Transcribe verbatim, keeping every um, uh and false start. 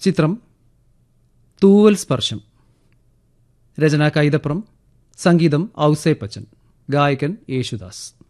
ചിത്രം തൂവൽ സ്പർശം. രചന കൈതപ്രം, സംഗീതം ഔസേപ്പച്ചൻ, ഗായകൻ യേശുദാസ്.